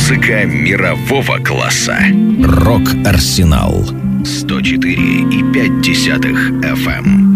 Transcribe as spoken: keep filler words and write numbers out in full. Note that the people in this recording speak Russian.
Музыка мирового класса. Рок-Арсенал. сто четыре и пять десятых эф эм.